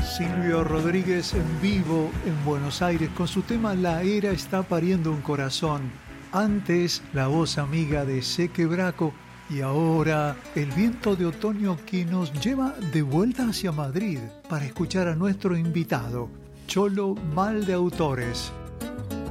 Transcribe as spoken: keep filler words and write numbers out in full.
Silvio Rodríguez en vivo en Buenos Aires con su tema La Era está pariendo un corazón. Antes, la voz amiga de Seque Braco y ahora el viento de otoño que nos lleva de vuelta hacia Madrid para escuchar a nuestro invitado, Cholo Mal de Autores.